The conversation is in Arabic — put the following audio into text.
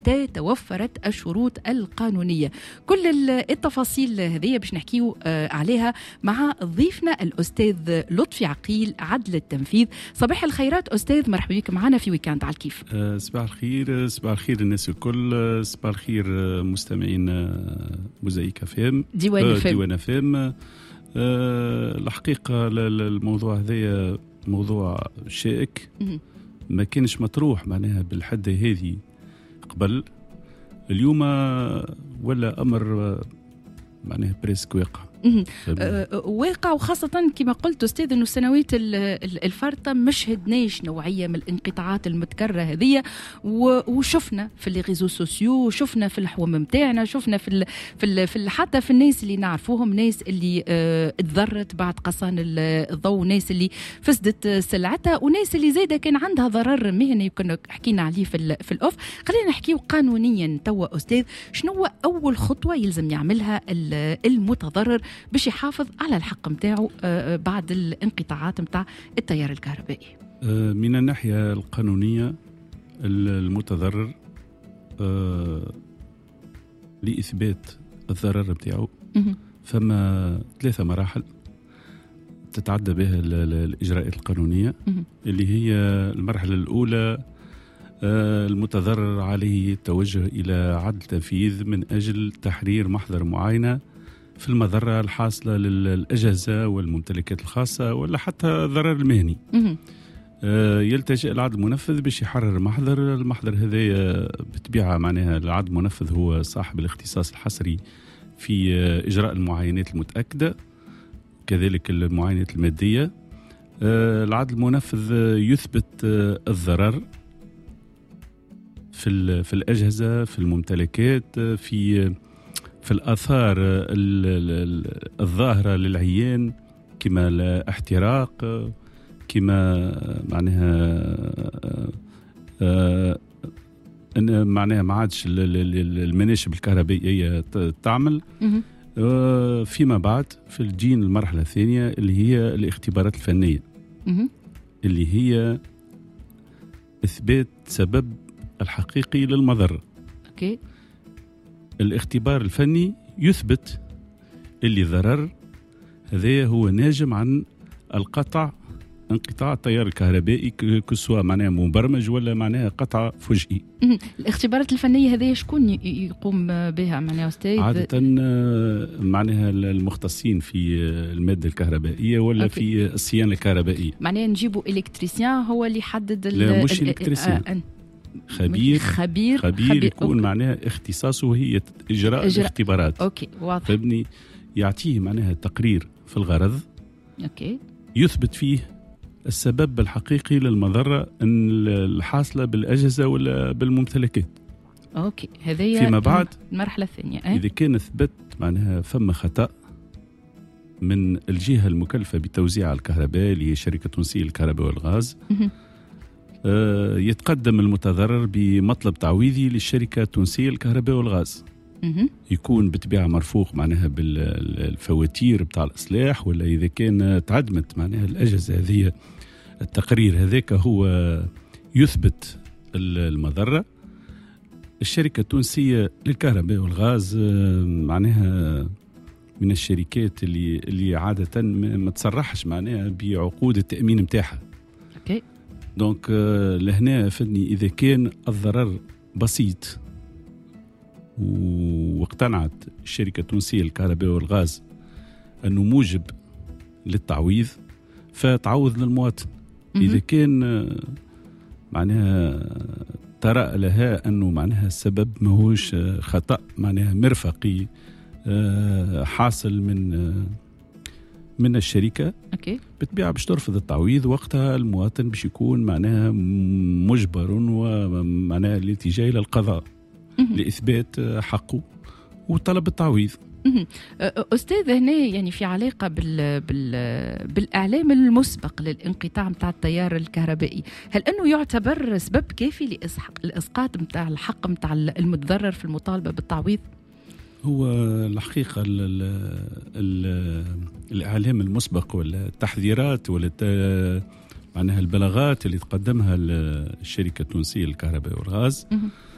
توفرت الشروط القانونية. كل التفاصيل هذه باش نحكيو عليها مع ضيفنا الأستاذ لطفي عقيل، عدل التنفيذ. صباح الخيرات أستاذ، مرحبا بك معنا في ويكاند على الكيف. صباح الخير، صباح الخير الناس الكل، صباح الخير مستمعين موزايك فيم ديوان فيم. الحقيقة الموضوع هذا موضوع شائك، ما كانش مطروح معناها بالحد هذه قبل. اليوم ولا أمر معناها بريسك واقع واقع، وخاصة كما قلت أستاذ أنه السنوات الفارطة ما شهدناش نوعية من الانقطاعات المتكررة هذه، وشفنا في اللي ريزو سوسيو، شفنا في الحوم متاعنا، شفنا في حتى في الناس اللي نعرفوهم، ناس اللي اتضرت بعد قصان الضوء، ناس اللي فسدت سلعتها، وناس اللي زايدة كان عندها ضرر مهني كنا حكينا عليه في الأوف. خلينا نحكيه قانونيا توا أستاذ، شنو أول خطوة يلزم يعملها المتضرر باش يحافظ على الحق متاعه بعد الانقطاعات متاع التيار الكهربائي؟ من الناحية القانونية المتضرر لإثبات الضرر متاعه فما 3 مراحل تتعدى بها الإجراءات القانونية، اللي هي المرحلة الأولى المتضرر عليه التوجه إلى عدل تنفيذ من أجل تحرير محضر معاينة في المضرة الحاصلة للأجهزة والممتلكات الخاصة ولا حتى الضرر المهني. يلتجئ العدل المنفذ باش يحرر المحضر هذا بطبيعة معناها العدل المنفذ هو صاحب الاختصاص الحصري في إجراء المعاينات المتأكدة، كذلك المعاينات المادية. العدل المنفذ يثبت الضرر في الأجهزة، في الممتلكات، في الآثار الظاهرة للعيان، كما الاحتراق، كما معناها ما عادش المناشب الكهربائية تعمل. فيما بعد في الجين المرحلة الثانية اللي هي الاختبارات الفنية، اللي هي إثبات سبب الحقيقي للمضرة. أوكي. الاختبار الفني يثبت اللي ضرر هذا هو ناجم عن انقطاع التيار الكهربائي، كسوا معناها مبرمج ولا معناها قطع فجئي. الاختبارات الفنية هذه شكون يقوم بها معناها أستاذ؟ عادة معناها المختصين في المادة الكهربائية ولا أوكي. في الصيانة الكهربائية، معناها نجيبوا إلكتريسيان هو اللي يحدد لا مش إلكتريسيان، خبير يكون أوكي. معناها اختصاصه هي إجراء الاختبارات. أوكي واضح. فابني يعطيه معناها تقرير في الغرض، أوكي، يثبت فيه السبب الحقيقي للمضرة الحاصلة بالأجهزة ولا بالممتلكات. أوكي، هذه فيما بعد المرحلة الثانية. إذا كان ثبت معناها فما خطأ من الجهة المكلفة بتوزيع الكهرباء اللي هي شركة تونسية للكهرباء والغاز، يتقدم المتضرر بمطلب تعويضي للشركة التونسية للكهرباء والغاز. يكون بطبيعة مرفوق معناها بالفواتير بتاع الإصلاح، ولا إذا كان تعدمت معناها الأجهزة هذه التقرير هذاك هو يثبت المضرة. الشركة التونسية للكهرباء والغاز معناها من الشركات اللي عادة ما تصرحش معناها بعقود التأمين متاعها. أوكي. دونك لهنا فدني إذا كان الضرر بسيط واقتنعت الشركة التونسية للكهرباء والغاز أنه موجب للتعويض فتعوض للمواطن. إذا كان معناها ترى لها أنه معناها السبب ماهوش خطأ معناها مرفقي حاصل من الشركة، أوكي، بتبيع باش ترفض التعويض. وقتها المواطن باش يكون معناها مجبر ومعناها الاتجاه إلى القضاء لإثبات حقه وطلب التعويض. أستاذ، هنا يعني في علاقة بالإعلام المسبق للانقطاع متاع التيار الكهربائي، هل أنه يعتبر سبب كافي لإسقاط متاع الحق متاع المتضرر في المطالبة بالتعويض؟ هو الحقيقة الإعلام المسبق ولا التحذيرات ولا معناها البلاغات اللي تقدمها الشركة التونسية للكهرباء والغاز